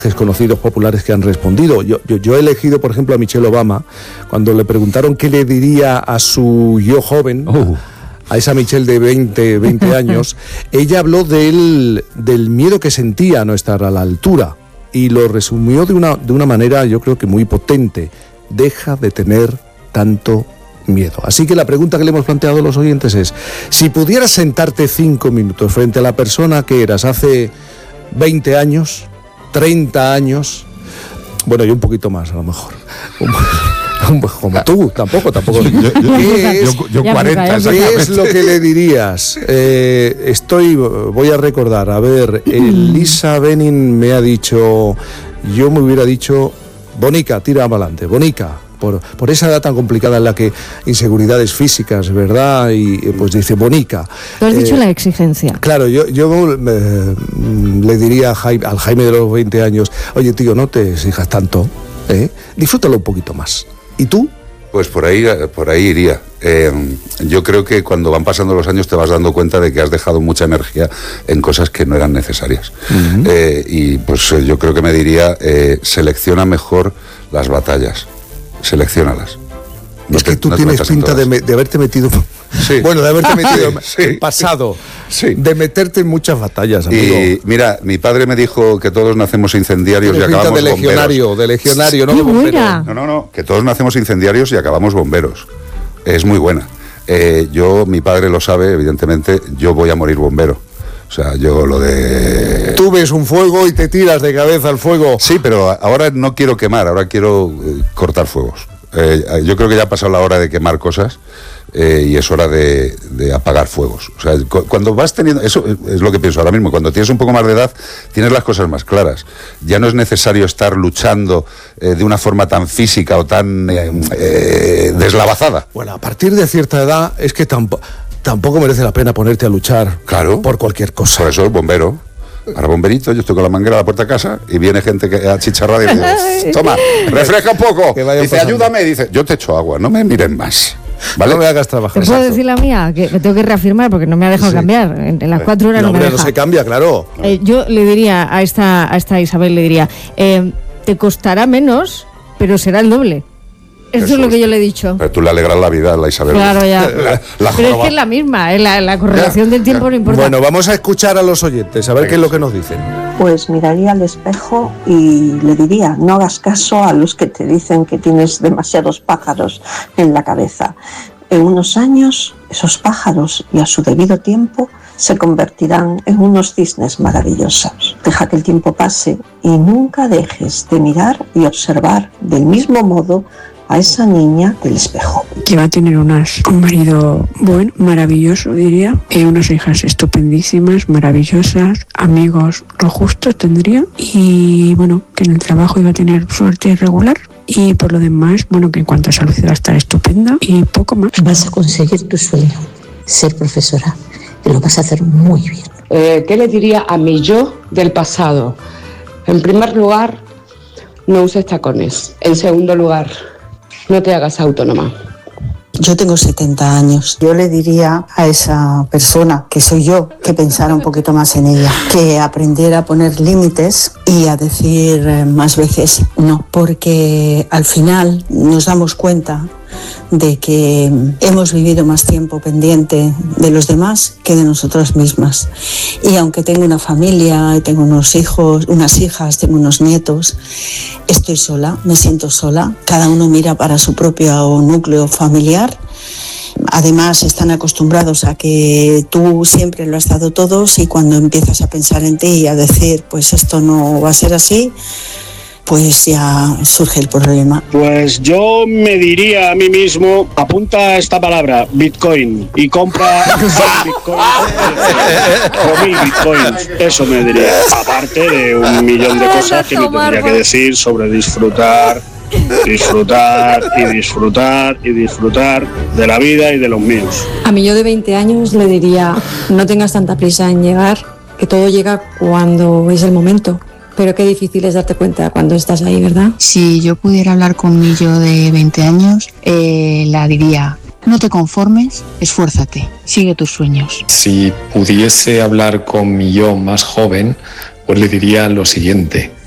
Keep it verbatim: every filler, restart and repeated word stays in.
conocidos populares que han respondido. Yo, yo, yo he elegido, por ejemplo, a Michelle Obama, cuando le preguntaron qué le diría a su yo joven, uh. a esa Michelle de veinte, veinte años, ella habló del, del miedo que sentía a no estar a la altura y lo resumió de una, de una manera, yo creo que muy potente. Deja de tener tanto miedo. Así que la pregunta que le hemos planteado a los oyentes es, si pudieras sentarte cinco minutos frente a la persona que eras hace veinte años, treinta años, bueno, y un poquito más a lo mejor, como tú, tampoco, tampoco. Yo, yo, ¿Qué es, yo, yo cuarenta, ¿qué es lo que le dirías? Eh, estoy, voy a recordar, a ver, Elisa Benin me ha dicho, yo me hubiera dicho, Bonica, tira adelante, Bonica. Por, por esa edad tan complicada en la que inseguridades físicas, ¿verdad? Y pues dice, Bonica. Tú has eh, dicho la exigencia. Claro, yo, yo eh, le diría a Jaime, al Jaime de los veinte años, oye tío, no te exijas tanto, ¿eh? Disfrútalo un poquito más. ¿Y tú? Pues por ahí, por ahí iría. Eh, yo creo que cuando van pasando los años te vas dando cuenta de que has dejado mucha energía en cosas que no eran necesarias. Uh-huh. Eh, y pues yo creo que me diría, eh, selecciona mejor las batallas. Selecciónalas. No es que te, tú no tienes pinta de, me, de haberte metido... Sí. Bueno, de haberte metido sí, en pasado, sí. de meterte en muchas batallas, amigo. Y mira, mi padre me dijo que todos nacemos incendiarios y acabamos de legionario, bomberos. de legionario, no de bombero. No, no, no, que todos nacemos incendiarios y acabamos bomberos. Es muy buena. Eh, yo, mi padre lo sabe, evidentemente, yo voy a morir bombero. O sea, yo lo de... Tú ves un fuego y te tiras de cabeza al fuego. Sí, pero ahora no quiero quemar, ahora quiero eh, cortar fuegos. Eh, yo creo que ya ha pasado la hora de quemar cosas eh, y es hora de, de apagar fuegos. O sea, cu- cuando vas teniendo... Eso es lo que pienso ahora mismo. Cuando tienes un poco más de edad, tienes las cosas más claras. Ya no es necesario estar luchando eh, de una forma tan física o tan eh, eh, deslavazada. Bueno, a partir de cierta edad es que tampoco... Tampoco merece la pena ponerte a luchar claro, por cualquier cosa. Por eso es bombero. Ahora bomberito, yo estoy con la manguera a la puerta de casa y viene gente que ha chicharrado y dice, toma, refresca un poco. Dice, pasando. Ayúdame. Dice, yo te echo agua, no me miren más. ¿Vale? No me hagas trabajar. ¿Te puedo Exacto. decir la mía? Que me tengo que reafirmar porque no me ha dejado sí. cambiar. En, en las cuatro horas no, no me deja. No se cambia, claro. Eh, yo le diría a esta, a esta Isabel, le diría, eh, te costará menos, pero será el doble. Eso, Eso es lo que yo le he dicho. Pero tú le alegras la vida a la Isabel. Claro, ya. la, la pero es que es la misma, la, la correlación ya, del tiempo ya. no importa. Bueno, vamos a escuchar a los oyentes, a ver qué es lo que nos dicen. Pues miraría al espejo y le diría, no hagas caso a los que te dicen que tienes demasiados pájaros en la cabeza. En unos años, esos pájaros y a su debido tiempo se convertirán en unos cisnes maravillosos. Deja que el tiempo pase y nunca dejes de mirar y observar del mismo modo a esa niña del espejo. Que va a tener unas, un marido bueno, maravilloso diría, y unas hijas estupendísimas, maravillosas, amigos lo justo tendría, y bueno, que en el trabajo iba a tener suerte regular, y por lo demás, bueno, que en cuanto a salud iba a estar estupenda, y poco más. Vas a conseguir tu sueño, ser profesora, y lo vas a hacer muy bien. Eh, ¿Qué le diría a mi yo del pasado? En primer lugar, no uses tacones. En segundo lugar, no te hagas autónoma. Yo tengo setenta años. Yo le diría a esa persona, que soy yo, que pensara un poquito más en ella, que aprendiera a poner límites y a decir más veces no, porque al final nos damos cuenta de que hemos vivido más tiempo pendiente de los demás que de nosotras mismas. Y aunque tengo una familia, tengo unos hijos, unas hijas, tengo unos nietos, estoy sola, me siento sola. Cada uno mira para su propio núcleo familiar. Además están acostumbrados a que tú siempre lo has dado todo, y cuando empiezas a pensar en ti y a decir pues esto no va a ser así, pues ya surge el problema. Pues yo me diría a mí mismo, apunta esta palabra, Bitcoin, y compra Bitcoin o mil Bitcoins, eso me diría, aparte de un millón de cosas que me tendría que decir sobre disfrutar, disfrutar y disfrutar y disfrutar de la vida y de los míos. A mí yo de veinte años le diría, no tengas tanta prisa en llegar, que todo llega cuando es el momento. Pero qué difícil es darte cuenta cuando estás ahí, ¿verdad? Si yo pudiera hablar con mi yo de veinte años, eh, la diría, no te conformes, esfuérzate, sigue tus sueños. Si pudiese hablar con mi yo más joven, pues le diría lo siguiente,